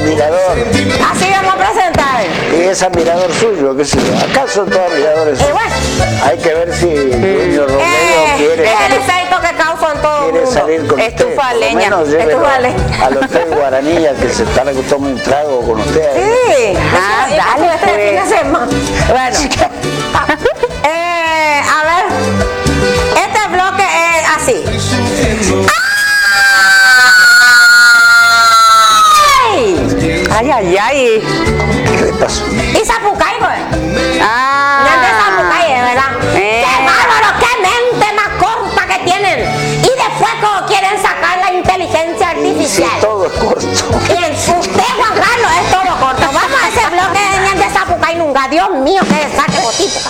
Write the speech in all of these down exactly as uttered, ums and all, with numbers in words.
admirador. Así vamos a presentar. Y es admirador suyo, qué sé yo. Acá son todos admiradores Y suyos. bueno, Hay que ver si Junior Romero eh, quiere, es el efecto que causa en todo el quiere mundo. salir con usted. Estufa Por lo leña, menos llévelo estufa leña. al Hotel Guaranilla, que se está tomando un trago con usted. Sí, ah, dale este fin de semana. Bueno, eh, a ver, este bloque es así. ¡Ay! Ay, ay, ay. ¿Qué le pasó? Y Zapucay, pues. Ah. No es de Zapucay, es verdad. Eh. ¡Qué bárbaro! ¡Qué mente más corta que tienen! Y después como quieren sacar la inteligencia Sí, artificial. todo es corto. Y en usted, Juan Carlos, es todo corto. Vamos a ese bloque de de Zapucay nunca. Dios mío, que saque botita.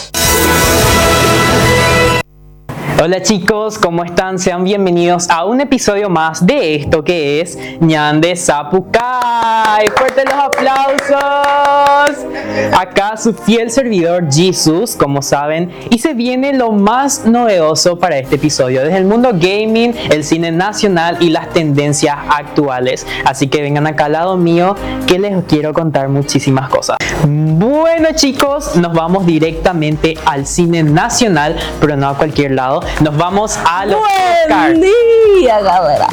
Hola chicos, ¿cómo están? Sean bienvenidos a un episodio más de esto que es Ñan de Zapucay. ¡Fuertes los aplausos! Acá su fiel servidor Jesus, como saben, y se viene lo más novedoso para este episodio, desde el mundo gaming, el cine nacional y las tendencias actuales. Así que vengan acá al lado mío que les quiero contar muchísimas cosas. Bueno chicos, nos vamos directamente al cine nacional, pero no a cualquier lado. Nos vamos a los Oscar. Buen día, galera.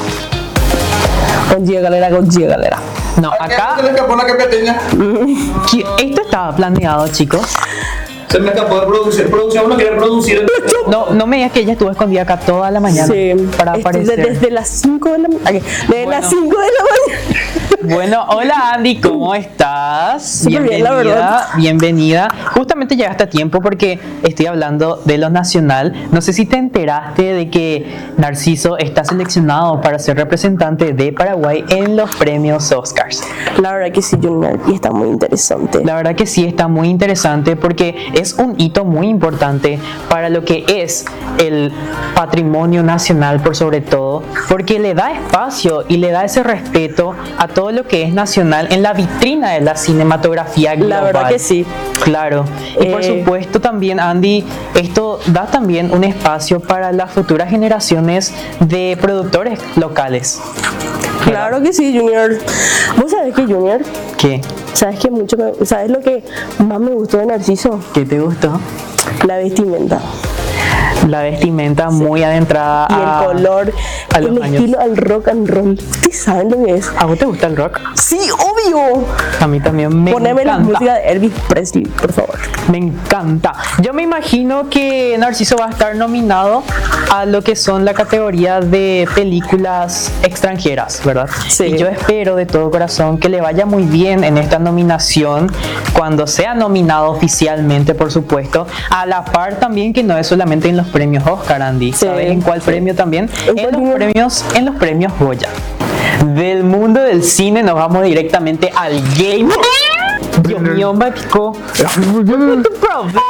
Buen día, galera, buen día, galera. No, acá Se me escapó la capeteña. qui- esto estaba planeado, chicos. Se me escapó de producir. Producción no quiere producir. No, no me digas que ella estuvo escondida acá toda la mañana Sí, para esto aparecer. Desde, desde las cinco de la mañana. Desde Bueno. las cinco de la mañana. Bueno, hola Andy, ¿cómo estás? Súper bien, la verdad. bienvenida. Justamente llegaste a tiempo porque estoy hablando de lo nacional. No sé si te enteraste de que Narciso está seleccionado para ser representante de Paraguay en los premios Oscars. La verdad que sí, Junior, y está muy interesante. La verdad que sí está muy interesante porque es un hito muy importante para lo que es el patrimonio nacional por sobre todo, porque le da espacio y le da ese respeto a todo lo que es nacional en la vitrina de la cinematografía global. La verdad que sí. Claro. Y por Eh, supuesto también, Andy, esto da también un espacio para las futuras generaciones de productores locales. Claro que sí, Junior. ¿Vos sabés que, Junior? ¿Qué? ¿Sabes que mucho me- ¿Sabes lo que más me gustó de Narciso? ¿Qué te gustó? La vestimenta. La vestimenta muy adentrada Y a- el color, a los el años. estilo al rock and roll. ¿Ustedes saben lo que es? ¿A vos te gusta el rock? Sí, obvio. A mí también me Poneme la encanta. música de Elvis Presley, por favor. Me encanta. Yo me imagino que Narciso va a estar nominado a lo que son la categoría de películas extranjeras, ¿verdad? Sí. Y yo espero de todo corazón que le vaya muy bien en esta nominación cuando sea nominado oficialmente, por supuesto. A la par también que no es solamente en los premios Oscar, Andy. Sí, ¿Sabes en cuál sí. premio también? ¿En En cuál los premio? premios, en los premios Goya. Del mundo del cine nos vamos directamente al game. Dios mío, me picó. ¿Qué es tu problema?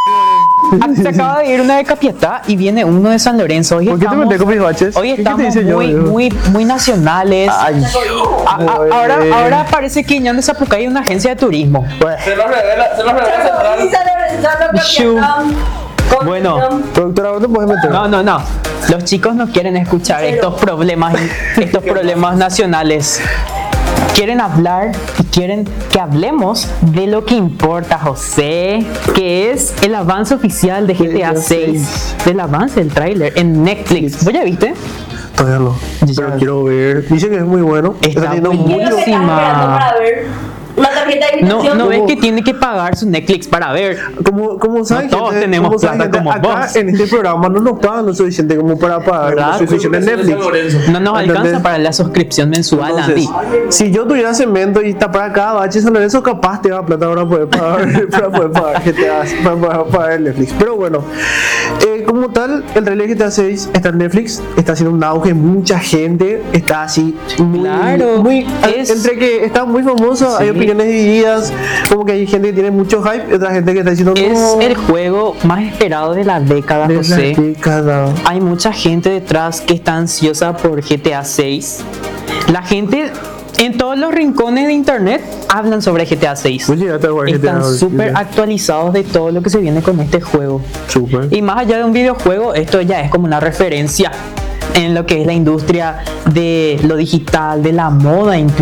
Se acaba de ir una de Capiatá y viene uno de San Lorenzo. Hoy ¿Por qué te estamos, metes con mis baches? hoy ¿Qué te estamos hice yo, muy, viejo? muy, muy nacionales. Ay, A- a- ahora, ahora parece que Ñan de Zapucay es una agencia de turismo. Se lo revela, se lo revela central. Shoo. Bueno, productora, ¿dónde puedes meter? no, no, no. Los chicos no quieren escuchar estos problemas, estos problemas nacionales. Quieren hablar y quieren que hablemos de lo que importa, José, que es el avance oficial de G T A seis. Del avance del tráiler en Netflix. ¿Vos ya viste? Todavía no, Ya. pero quiero ver. Dice que es muy bueno. Está teniendo buenísima. Una tarjeta de No, invitación. no ves que tiene que pagar su Netflix para ver. Como, como saben, todos gente, tenemos como saben, plata gente, como acá vos. en este programa no nos pagan lo suficiente como para pagar ¿Verdad? la suscripción en Netflix. No nos alcanza ¿Entendés? para la suscripción mensual, Entonces, Andy. si yo tuviera cemento y tapara cada bache San Lorenzo, capaz te da plata para poder pagar, para poder pagar G T A, para poder pagar el Netflix. Pero bueno, eh, como tal, el trailer de G T A seis está en Netflix, está haciendo un auge, mucha gente está así, muy, Claro, muy es- entre que está muy famoso, hay Sí. opiniones divididas, como que hay gente que tiene mucho hype y otra gente que está diciendo Es no, el juego más esperado de la década, de la José. década. Hay mucha gente detrás que está ansiosa por G T A seis. La gente en todos los rincones de internet hablan sobre G T A seis. Pues llegaste a jugar G T A, Están súper ¿sí? actualizados de todo lo que se viene con este juego. Súper. Y más allá de un videojuego, esto ya es como una referencia en lo que es la industria de lo digital, de la moda incluso.